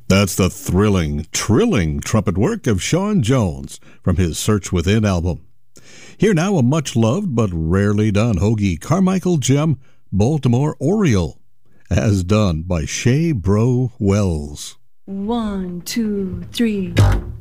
That's the thrilling, trilling trumpet work of Sean Jones from his Search Within album. Here now, a much-loved but rarely done Hoagie Carmichael gem, Baltimore Oriole, as done by Shay Bro Wells. 1, 2, 3